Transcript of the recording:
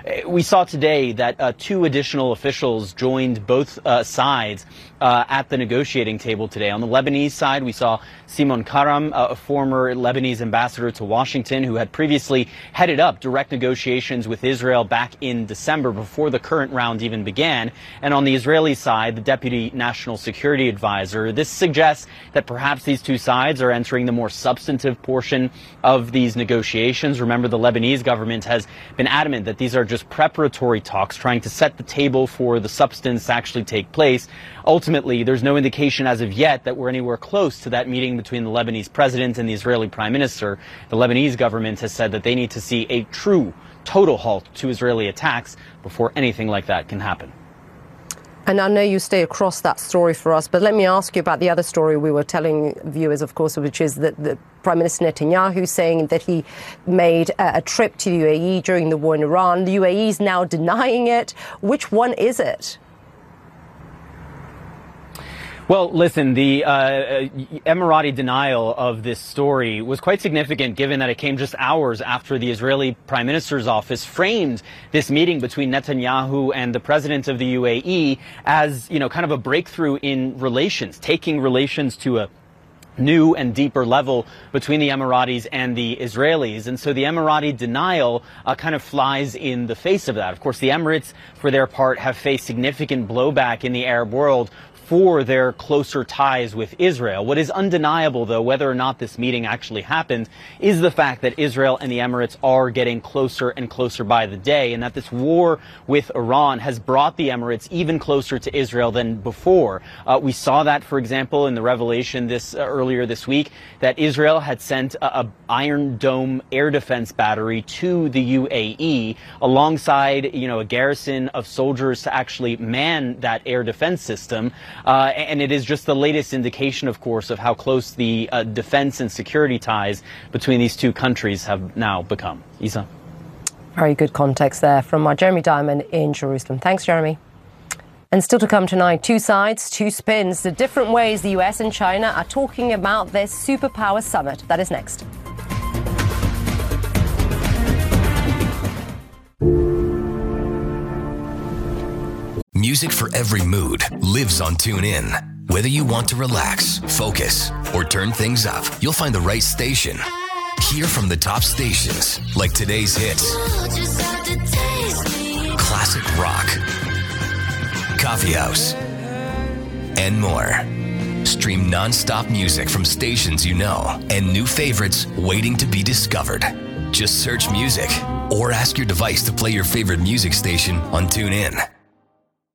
We saw today that two additional officials joined both sides at the negotiating table today. On the Lebanese side, we saw Simon Karam, a former Lebanese ambassador to Washington, who had previously headed up direct negotiations with Israel back in December before the current round even began. And on the Israeli side, the Deputy National Security Advisor. This suggests that perhaps these two sides are entering the more substantive portion of these negotiations. Remember, the Lebanese government has been adamant that these are just preparatory talks, trying to set the table for the substance to actually take place. Ultimately, there's no indication as of yet that we're anywhere close to that meeting between the Lebanese president and the Israeli prime minister. The Lebanese government has said that they need to see a true, total halt to Israeli attacks before anything like that can happen. And I know you stay across that story for us, but let me ask you about the other story we were telling viewers, of course, which is that the Prime Minister Netanyahu saying that he made a trip to the UAE during the war in Iran. The UAE is now denying it. Which one is it? Well, listen, the Emirati denial of this story was quite significant, given that it came just hours after the Israeli Prime Minister's office framed this meeting between Netanyahu and the president of the UAE as, you know, kind of a breakthrough in relations, taking relations to a new and deeper level between the Emiratis and the Israelis. And so the Emirati denial kind of flies in the face of that. Of course, the Emirates, for their part, have faced significant blowback in the Arab world for their closer ties with Israel. What is undeniable, though, whether or not this meeting actually happened, is the fact that Israel and the Emirates are getting closer and closer by the day, and that this war with Iran has brought the Emirates even closer to Israel than before. We saw that, for example, in the revelation earlier this week that Israel had sent a Iron Dome air defense battery to the UAE alongside, you know, a garrison of soldiers to actually man that air defense system. And it is just the latest indication, of course, of how close the defense and security ties between these two countries have now become. Isa. Very good context there from our Jeremy Diamond in Jerusalem. Thanks, Jeremy. And still to come tonight, two sides, two spins, the different ways the US and China are talking about their superpower summit. That is next. Music for every mood lives on TuneIn. Whether you want to relax, focus, or turn things up, you'll find the right station. Hear from the top stations, like today's hits, classic rock, coffee house, and more. Stream non-stop music from stations you know and new favorites waiting to be discovered. Just search music or ask your device to play your favorite music station on TuneIn.